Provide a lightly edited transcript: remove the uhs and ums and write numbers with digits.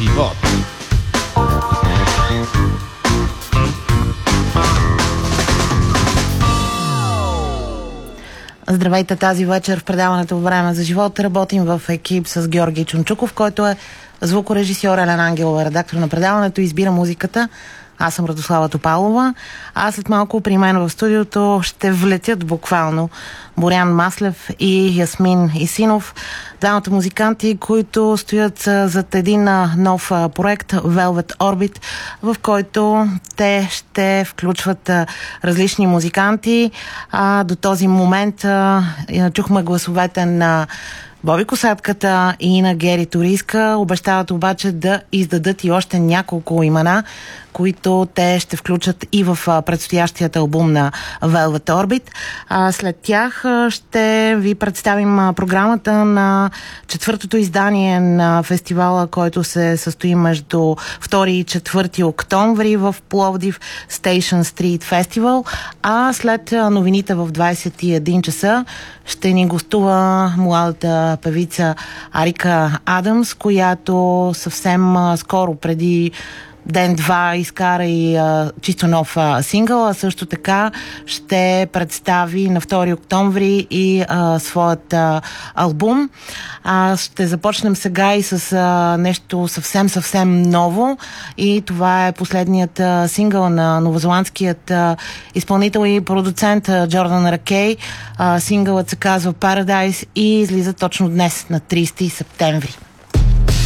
живот. Здравейте, тази вечер в предаването Време за живот работим в екип с Георги Чунчуков, който е звукорежисьор, Елена Ангелова, редактор на предаването, избира музиката. Аз съм Радослава Топалова. А след малко при мен в студиото ще влетят буквално Борян Маслев и Ясмин Исинов, двамата музиканти, които стоят зад един нов проект Velvet Orbit, в който те ще включват различни музиканти. До този момент чухме гласовете на Боби Косатката и на Гери Туриска. Обещават обаче да издадат и още няколко имена, които те ще включат и в предстоящият албум на Velvet Orbit. След тях ще ви представим програмата на четвъртото издание на фестивала, който се състои между 2 и 4 октомври в Пловдив Station Street Festival. А след новините в 21 часа ще ни гостува младата певица Арика Адамс, която съвсем скоро, преди ден-два, изкара и чисто нов сингъл, а също така ще представи на 2 октомври и своят албум. Ще започнем сега и с нещо съвсем ново, и това е последният сингъл на новозеландският изпълнител и продуцент Джордан Ракей. Сингълът се казва Paradise и излиза точно днес, на 30 септември.